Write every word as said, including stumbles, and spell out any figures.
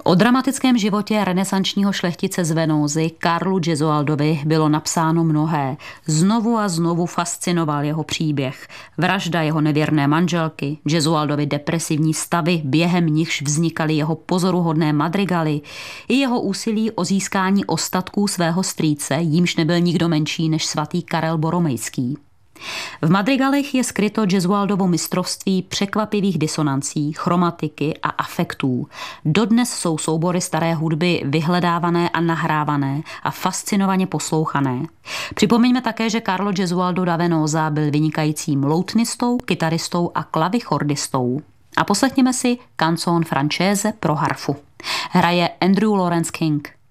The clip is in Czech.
O dramatickém životě renesančního šlechtice z Venózy Carlu Gesualdovi bylo napsáno mnohé. Znovu a znovu fascinoval jeho příběh. Vražda jeho nevěrné manželky, Gesualdovy depresivní stavy, během nichž vznikaly jeho pozoruhodné madrigaly, i jeho úsilí o získání ostatků svého strýce, jímž nebyl nikdo menší než svatý Karel Boromejský. V madrigalech je skryto Gesualdovo mistrovství překvapivých disonancí, chromatiky a afektů. Dodnes jsou soubory staré hudby vyhledávané a nahrávané a fascinovaně poslouchané. Připomeňme také, že Carlo Gesualdo da Venosa byl vynikajícím loutnistou, kytaristou a klavichordistou. A poslechněme si Canzone francese pro harfu. Hraje Andrew Lawrence King.